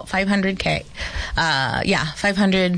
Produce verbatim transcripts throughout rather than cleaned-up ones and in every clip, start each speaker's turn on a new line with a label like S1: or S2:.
S1: about five hundred K. Uh, yeah, five hundred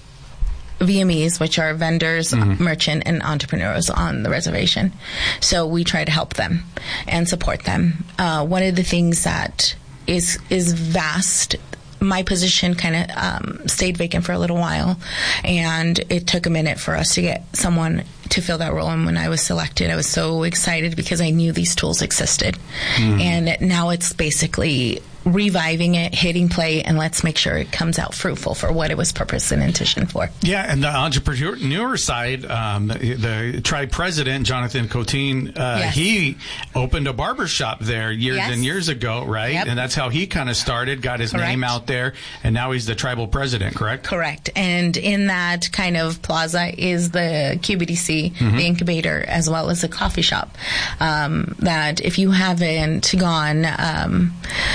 S1: V M Es, which are vendors, mm-hmm. merchant, and entrepreneurs on the reservation. So we try to help them and support them. Uh, one of the things that is is vast. My position kind of um, stayed vacant for a little while, and it took a minute for us to get someone to fill that role. And when I was selected, I was so excited because I knew these tools existed. Mm. And now it's basically reviving it, hitting play, and let's make sure it comes out fruitful for what it was purposed and intentioned for.
S2: Yeah, and the entrepreneur side, um, the, the tribe president, Jonathan Coteen, uh, yes. he opened a barbershop there years yes. and years ago, right? Yep. And that's how he kind of started, got his correct. name out there, and now he's the tribal president, correct?
S1: Correct. And in that kind of plaza is the Q B D C, mm-hmm. the incubator, as well as a coffee shop. Um, that if you haven't gone... Um,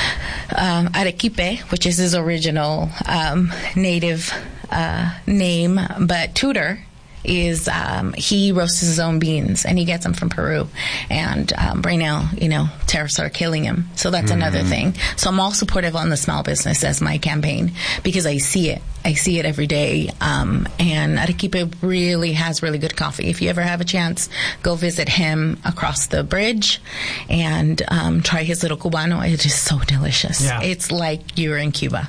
S1: Um, Arequipe, which is his original um, native uh, name, but Tudor is um, he roasts his own beans and he gets them from Peru, and um, right now, you know, tariffs are killing him, so that's mm-hmm. another thing. So I'm all supportive on the small business as my campaign because I see it. I see it every day, um, and Arequipe really has really good coffee. If you ever have a chance, go visit him across the bridge and um, try his little cubano. It is so delicious. Yeah. It's like you're in Cuba.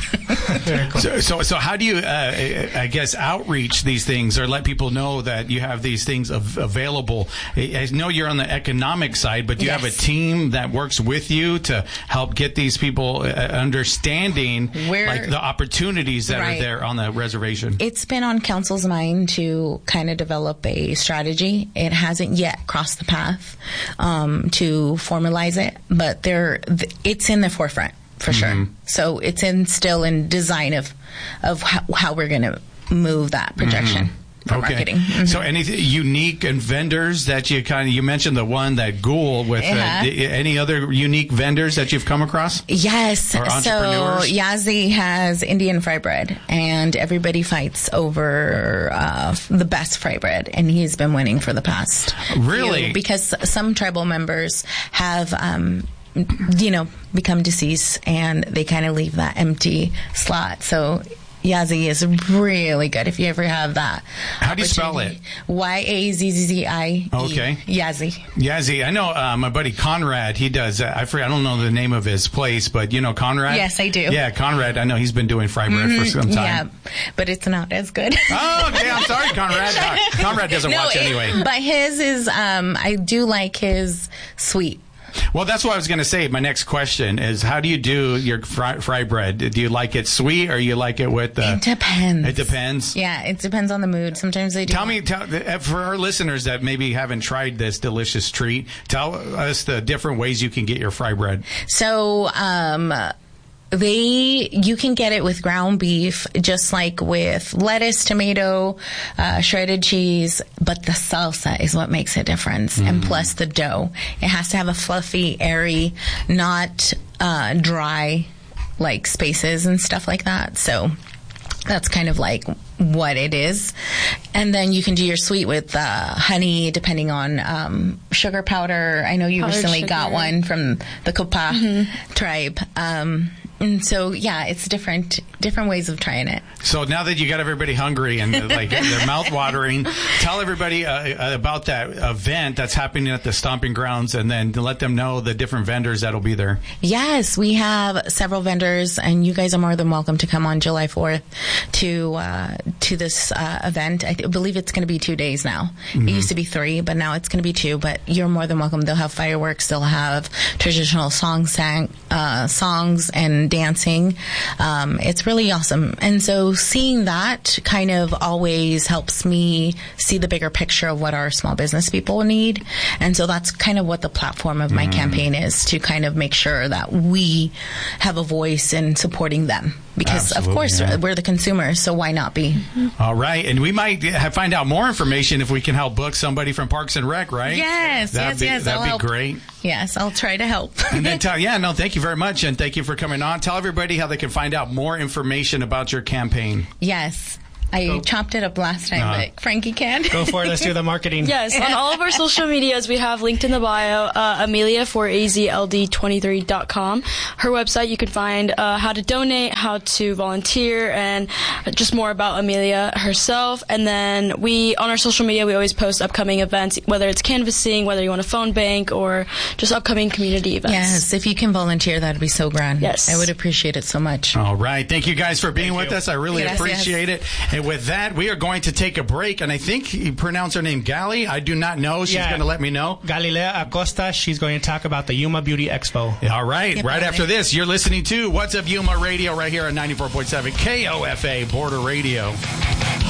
S2: Very cool. So, so, so how do you, uh, I guess, outreach these things or let people know that you have these things av- available? I know you're on the economic side, but do you yes. have a team that works with you to help get these people uh, understanding We're, like the opportunities that right. are there on the reservation?
S1: It's been on council's mind to kind of develop a strategy. It hasn't yet crossed the path um, to formalize it, but there, it's in the forefront. For sure. Mm-hmm. So it's in still in design of of how, how we're going to move that projection mm-hmm. for
S2: okay.
S1: marketing. Mm-hmm.
S2: So any unique and vendors that you kind of, you mentioned the one that Ghoul with uh-huh. uh, any other unique vendors that you've come across?
S1: Yes.
S2: Or entrepreneurs?
S1: So Yazzie has Indian fry bread, and everybody fights over uh, the best fry bread, and he's been winning for the past
S2: really
S1: few, because some tribal members have um you know, become deceased, and they kind of leave that empty slot. So Yazzie is really good if you ever have that.
S2: How do you spell it?
S1: Y A Z Z Z I.
S2: Okay.
S1: Yazzie.
S2: Yazzie. I know uh, my buddy Conrad, he does, uh, I forget, I don't know the name of his place, but you know Conrad?
S1: Yes, I do.
S2: Yeah, Conrad, I know he's been doing fry bread mm-hmm. for some time.
S1: Yeah, but it's not as good.
S2: Oh, okay, I'm sorry, Conrad. Uh, Conrad doesn't no, watch it, anyway.
S1: But his is, um, I do like his sweet.
S2: Well, that's what I was going to say. My next question is, how do you do your fry, fry bread? Do you like it sweet, or you like it with... Uh,
S1: it depends.
S2: It depends?
S1: Yeah, it depends on the mood. Sometimes they do.
S2: Tell me, tell, for our listeners that maybe haven't tried this delicious treat, tell us the different ways you can get your fry bread.
S1: So, um... They, you can get it with ground beef, just like with lettuce, tomato, uh, shredded cheese, but the salsa is what makes a difference. Mm. And plus the dough. It has to have a fluffy, airy, not uh, dry, like spaces and stuff like that. So that's kind of like what it is. And then you can do your sweet with uh, honey, depending on um, sugar powder. I know you Powdered recently sugar. got one from the Copa mm-hmm. tribe. Um, And so, yeah, it's different different ways of trying it.
S2: So now that you got everybody hungry and like their mouth watering, tell everybody uh, about that event that's happening at the Stomping Grounds, and then to let them know the different vendors that'll be there.
S1: Yes, we have several vendors, and you guys are more than welcome to come on July fourth to uh, to this uh, event. I th- believe it's going to be two days now. Mm-hmm. It used to be three, but now it's going to be two. But you're more than welcome. They'll have fireworks. They'll have traditional song sang, uh, songs and dancing. Um, it's really awesome. And so seeing that kind of always helps me see the bigger picture of what our small business people need. And so that's kind of what the platform of my mm. campaign is, to kind of make sure that we have a voice in supporting them. Because, Absolutely, of course, yeah. we're the consumers, so why not be?
S2: Mm-hmm. All right. And we might have, find out more information if we can help book somebody from Parks and Rec, right?
S1: Yes,
S2: that'd
S1: yes,
S2: be,
S1: yes.
S2: That'd
S1: I'll
S2: be
S1: help.
S2: great.
S1: Yes, I'll try to help.
S2: And then tell, yeah, no, thank you very much. And thank you for coming on. Tell everybody how they can find out more information about your campaign.
S1: Yes. I
S3: Go.
S1: chopped it up last time,
S2: Uh,
S1: but Frankie can.
S3: Go for it. Let's do the marketing.
S4: Yes, on all of our social medias, we have linked in the bio, uh, Amelia for A Z L D twenty-three dot com. Her website, you can find uh, how to donate, how to volunteer, and just more about Amelia herself. And then we, on our social media, we always post upcoming events, whether it's canvassing, whether you want a phone bank, or just upcoming community events.
S1: Yes, if you can volunteer, that'd be so grand.
S4: Yes.
S1: I would appreciate it so much.
S2: All right. Thank you guys for being with
S3: you.
S2: us. I really
S1: Gracias.
S2: appreciate it. And with that, we are going to take a break. And I think you pronounce her name Gali. I do not know. She's
S3: Yeah.
S2: going to let me know.
S3: Galilea Acosta, she's going to talk about the Yuma Beauty Expo.
S2: All right.
S1: Yeah,
S2: right
S1: bye.
S2: after this, you're listening to What's Up Yuma Radio right here on ninety-four point seven K O F A Border Radio.